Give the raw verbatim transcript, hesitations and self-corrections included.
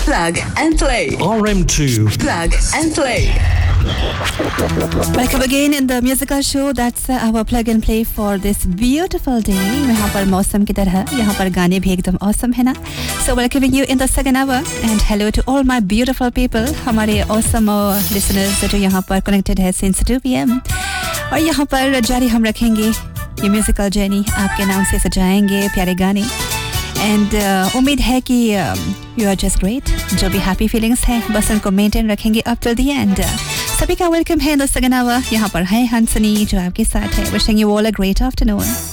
Plug and play. R M two. Plug and play. Welcome again in the musical show. That's uh, our plug and play for this beautiful day. यहाँ पर मौसम की तरह यहाँ पर गाने भी एकदम awesome है ना. So welcoming you in the second hour and hello to all my beautiful people. हमारे awesome uh, listeners जो यहाँ पर connected है since two p m और यहाँ पर जारी हम रखेंगे ये musical journey. आपके नाम से सजाएंगे प्यारे गाने. एंड uh, उम्मीद है कि यू आर जस्ट ग्रेट. जो भी हैप्पी फीलिंग्स हैं बस उनको मेंटेन रखेंगे अप टिल द एंड. सभी का वेलकम है द सेकंड आवर. यहाँ पर है हंसनी जो आपके साथ है. Wishing you all a great afternoon.